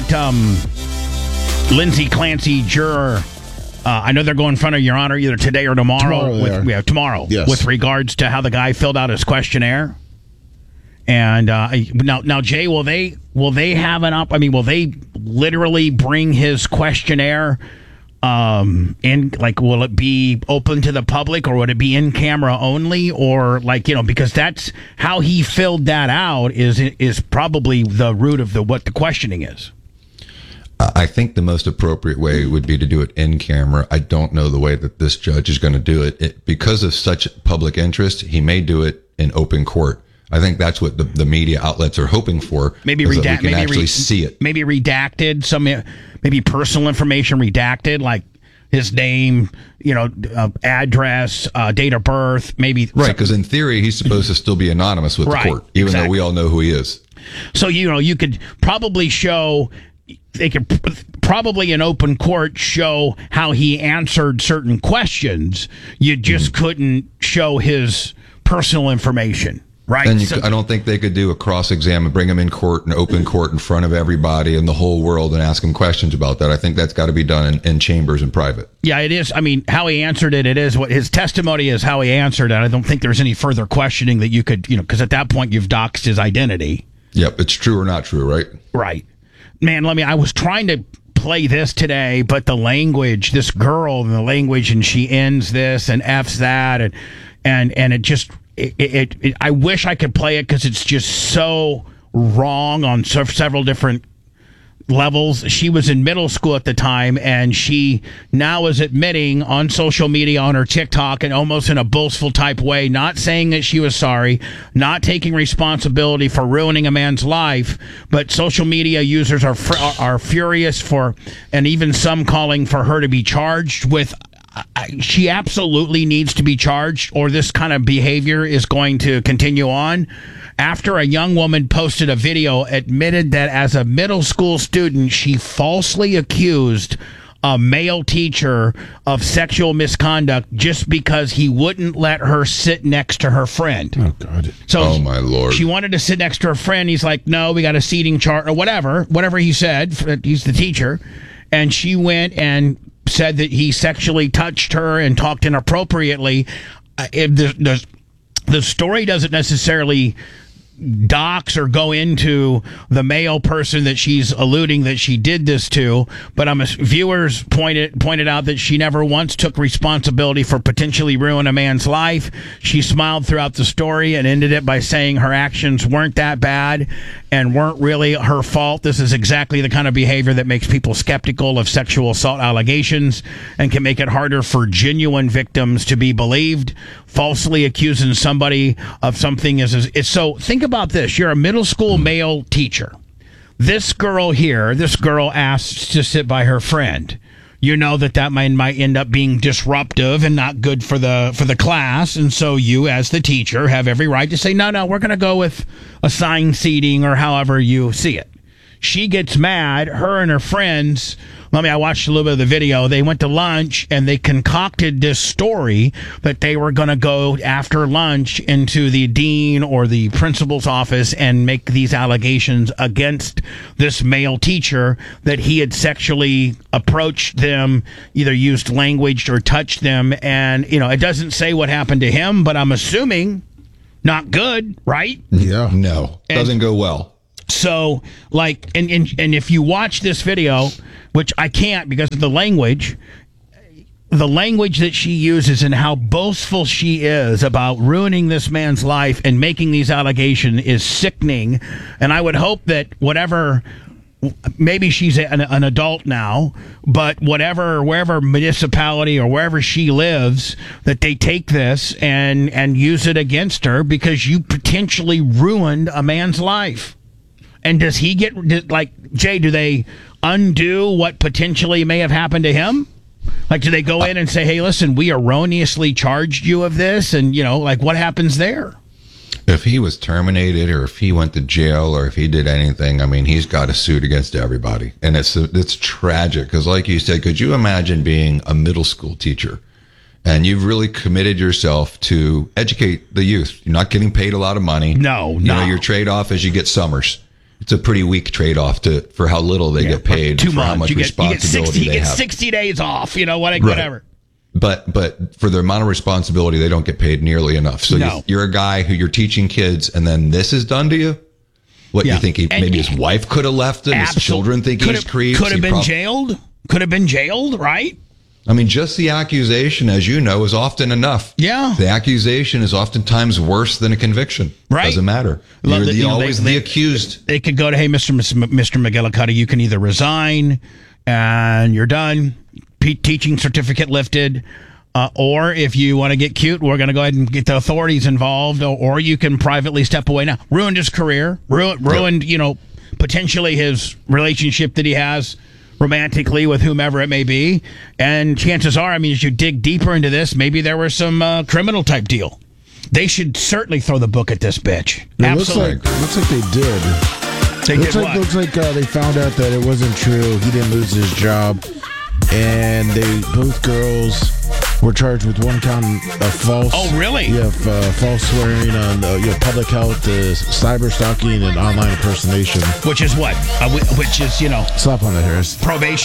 that Lindsay Clancy juror, I know they're going in front of Your Honor either today or tomorrow. Tomorrow. Yes. With regards to how the guy filled out his questionnaire. And now, Jay, will they have will they literally bring his questionnaire in? Like, will it be open to the public, or would it be in camera only, or because that's how he filled that out is probably the root of what the questioning is. I think the most appropriate way would be to do it in camera. I don't know the way that this judge is going to do it. Because of such public interest, he may do it in open court. I think that's what the media outlets are hoping for. Maybe we can actually see it. Maybe redacted, maybe personal information redacted, like his name, address, date of birth, maybe. Right, because in theory, he's supposed to still be anonymous with the court, even though we all know who he is. So, you could probably show... They could probably in open court show how he answered certain questions. You just couldn't show his personal information, right? And I don't think they could do a cross-exam and bring him in court, an open court in front of everybody and the whole world and ask him questions about that. I think that's got to be done in chambers in private. Yeah, it is. I mean, how he answered it is what his testimony is, how he answered it. I don't think there's any further questioning that you could, because at that point you've doxed his identity. Yep, it's true or not true, right? Right. Man, I was trying to play this today, but the language, this girl, and the language, and she ends this and F's that, and it just, I wish I could play it because it's just so wrong on several different levels. She was in middle school at the time, and she now is admitting on social media, on her TikTok, and almost in a boastful type way, not saying that she was sorry, not taking responsibility for ruining a man's life, but social media users are furious for, and even some calling for her to be charged with. She absolutely needs to be charged, or this kind of behavior is going to continue on. After a young woman posted a video, admitted that as a middle school student, she falsely accused a male teacher of sexual misconduct just because he wouldn't let her sit next to her friend. Oh, God. So, oh, my Lord. She wanted to sit next to her friend. He's like, no, we got a seating chart, or whatever he said. He's the teacher. And she went and said that he sexually touched her and talked inappropriately. The story doesn't necessarily dox or go into the male person that she's alluding that she did this to, but viewers pointed out that she never once took responsibility for potentially ruining a man's life. She smiled throughout the story and ended it by saying her actions weren't that bad and weren't really her fault. This is exactly the kind of behavior that makes people skeptical of sexual assault allegations and can make it harder for genuine victims to be believed. Falsely accusing somebody of something is so. Think about this. You're a middle school male teacher. This girl asks to sit by her friend. You know that might end up being disruptive and not good for the class, and so you, as the teacher, have every right to say, no, we're going to go with assigned seating or however you see it. She gets mad. Her and her friends, I watched a little bit of the video. They went to lunch and they concocted this story that they were going to go after lunch into the dean or the principal's office and make these allegations against this male teacher that he had sexually approached them, either used language or touched them. And, it doesn't say what happened to him, but I'm assuming not good, right? Yeah. No, doesn't go well. So, and if you watch this video, which I can't because of the language that she uses and how boastful she is about ruining this man's life and making these allegations is sickening. And I would hope that maybe she's an adult now, but wherever municipality or wherever she lives, that they take this and use it against her because you potentially ruined a man's life. And does he get, Jay, do they undo what potentially may have happened to him? Do they go in and say, hey, listen, we erroneously charged you of this? And, what happens there? If he was terminated or if he went to jail or if he did anything, he's got a suit against everybody. And it's tragic because, like you said, could you imagine being a middle school teacher and you've really committed yourself to educate the youth? You're not getting paid a lot of money. No. Your trade-off is you get summers. it's a pretty weak trade-off for how little they get paid, for 2 for how months. much You responsibility they get have. 60 days off, whatever. But for the amount of responsibility, they don't get paid nearly enough. So No. you're a guy who you're teaching kids, and then this is done to you. What Yeah. you think? Maybe his wife could have left him. His children think he's creeps. Could have been jailed. Could have been jailed, right? I mean, just the accusation, as you know, is often enough. Yeah. The accusation is oftentimes worse than a conviction. Right. Doesn't matter. Well, You're they- the accused. They could go to, hey, Mr. McGillicuddy, you can either resign and you're done, teaching certificate lifted, or if you want to get cute, we're going to go ahead and get the authorities involved, or you can privately step away now. Ruined his career, ruined, potentially his relationship that he has romantically with whomever it may be. And chances are, as you dig deeper into this, maybe there was some criminal type deal. They should certainly throw the book at this bitch. It Absolutely. looks like they did. They did what? Looks like they found out that it wasn't true. He didn't lose his job, and both girls were charged with one count of false. Oh, really? Yeah, false swearing on public health, cyber stalking, and online impersonation. Which is what? Which is, Slap on that, Harris. probation.